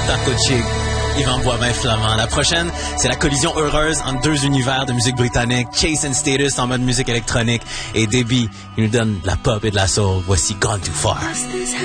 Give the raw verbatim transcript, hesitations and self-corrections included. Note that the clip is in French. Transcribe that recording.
Taco Chick, Yvan Boivin Flamand. La prochaine, c'est la collision heureuse entre deux univers de musique britannique. Chase and Status en mode musique électronique. Et Debbie, il nous donne de la pop et de la soul. Voici Gone Too Far.